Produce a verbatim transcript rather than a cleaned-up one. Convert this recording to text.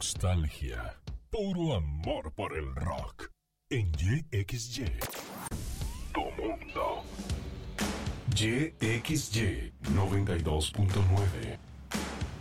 nostalgia, puro amor por el rock. En Y X Y, tu mundo. Y X Y noventa y dos punto nueve.